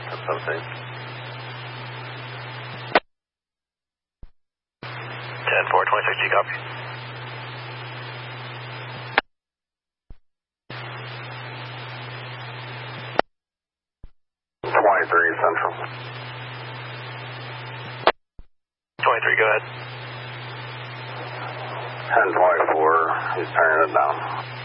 10-17. 10-4, 26G, copy. Central. 23, go ahead. 10-24, he's turning it down.